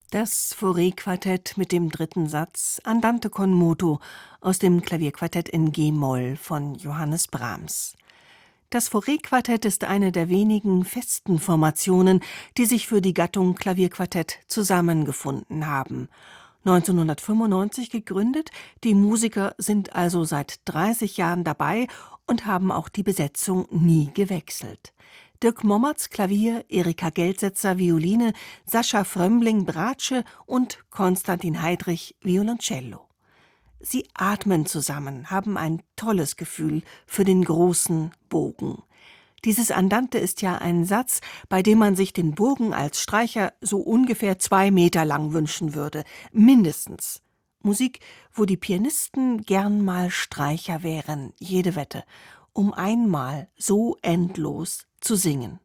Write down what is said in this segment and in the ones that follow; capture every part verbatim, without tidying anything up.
Das Fauré-Quartett mit dem dritten Satz Andante con moto aus dem Klavierquartett in G-Moll von Johannes Brahms. Das Fauré-Quartett ist eine der wenigen festen Formationen, die sich für die Gattung Klavierquartett zusammengefunden haben. neunzehnhundertfünfundneunzig gegründet, die Musiker sind also seit dreißig Jahren dabei und haben auch die Besetzung nie gewechselt. Dirk Mommertz Klavier, Erika Geldsetzer Violine, Sascha Frömmling Bratsche und Konstantin Heidrich Violoncello. Sie atmen zusammen, haben ein tolles Gefühl für den großen Bogen. Dieses Andante ist ja ein Satz, bei dem man sich den Bogen als Streicher so ungefähr zwei Meter lang wünschen würde, mindestens. Musik, wo die Pianisten gern mal Streicher wären, jede Wette, um einmal so endlos zu singen.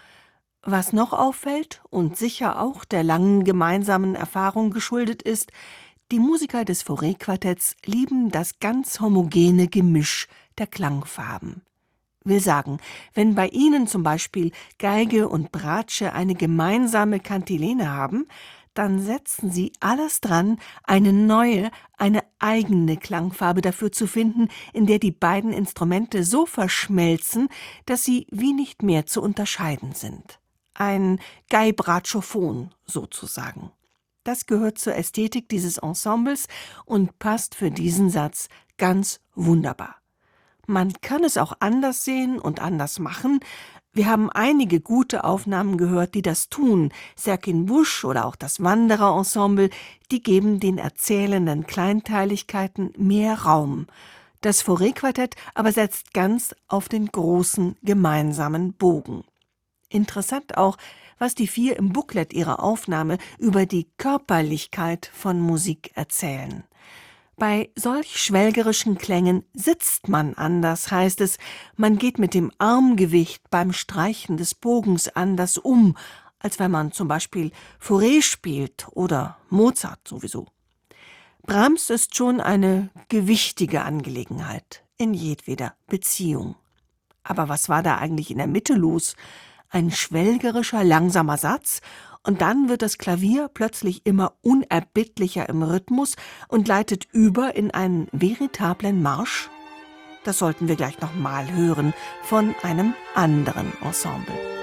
Was noch auffällt und sicher auch der langen gemeinsamen Erfahrung geschuldet ist, die Musiker des Fauré-Quartetts lieben das ganz homogene Gemisch der Klangfarben. Will sagen, wenn bei ihnen zum Beispiel Geige und Bratsche eine gemeinsame Kantilene haben, dann setzen sie alles dran, eine neue, eine eigene Klangfarbe dafür zu finden, in der die beiden Instrumente so verschmelzen, dass sie wie nicht mehr zu unterscheiden sind. Ein Gai-Bratschophon sozusagen. Das gehört zur Ästhetik dieses Ensembles und passt für diesen Satz ganz wunderbar. Man kann es auch anders sehen und anders machen. Wir haben einige gute Aufnahmen gehört, die das tun. Serkin Busch oder auch das Wanderer-Ensemble, die geben den erzählenden Kleinteiligkeiten mehr Raum. Das Fauré-Quartett aber setzt ganz auf den großen gemeinsamen Bogen. Interessant auch, was die vier im Booklet ihrer Aufnahme über die Körperlichkeit von Musik erzählen. Bei solch schwelgerischen Klängen sitzt man anders, heißt es, man geht mit dem Armgewicht beim Streichen des Bogens anders um, als wenn man zum Beispiel Fauré spielt oder Mozart sowieso. Brahms ist schon eine gewichtige Angelegenheit in jedweder Beziehung. Aber was war da eigentlich in der Mitte los? Ein schwelgerischer, langsamer Satz, und dann wird das Klavier plötzlich immer unerbittlicher im Rhythmus und leitet über in einen veritablen Marsch? Das sollten wir gleich noch mal hören von einem anderen Ensemble.